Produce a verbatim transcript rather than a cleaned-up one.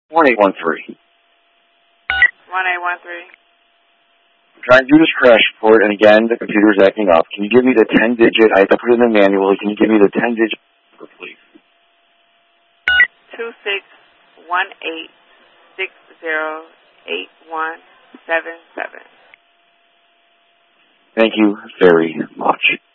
one eight one three. one eight one three. I'm trying to do this crash report, and again, the computer's acting up. Can you give me the ten-digit? I have to put it in manually. Can you give me the ten-digit number, please? Two six one eight six zero eight one seven seven. Thank you very much.